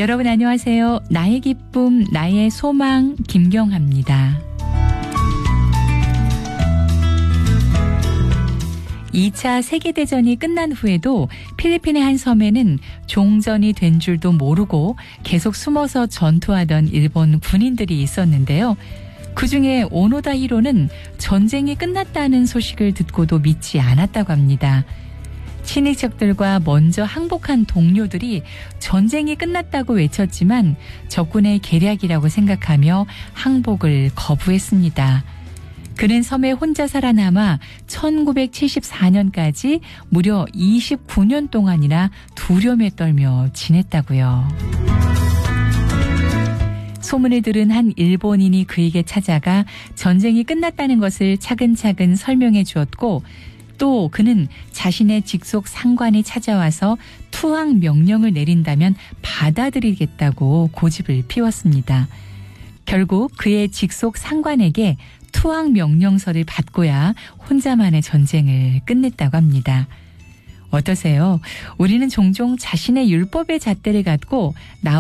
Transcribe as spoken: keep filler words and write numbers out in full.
여러분 안녕하세요. 나의 기쁨, 나의 소망 김경하입니다. 이 차 세계대전이 끝난 후에도 필리핀의 한 섬에는 종전이 된 줄도 모르고 계속 숨어서 전투하던 일본 군인들이 있었는데요. 그중에 오노다 히로는 전쟁이 끝났다는 소식을 듣고도 믿지 않았다고 합니다. 친인척들과 먼저 항복한 동료들이 전쟁이 끝났다고 외쳤지만 적군의 계략이라고 생각하며 항복을 거부했습니다. 그는 섬에 혼자 살아남아 천구백칠십사 년까지 무려 이십구 년 동안이나 두려움에 떨며 지냈다고요. 소문을 들은 한 일본인이 그에게 찾아가 전쟁이 끝났다는 것을 차근차근 설명해 주었고 또 그는 자신의 직속 상관이 찾아와서 투항 명령을 내린다면 받아들이겠다고 고집을 피웠습니다. 결국 그의 직속 상관에게 투항 명령서를 받고야 혼자만의 전쟁을 끝냈다고 합니다. 어떠세요? 우리는 종종 자신의 율법의 잣대를 갖고 나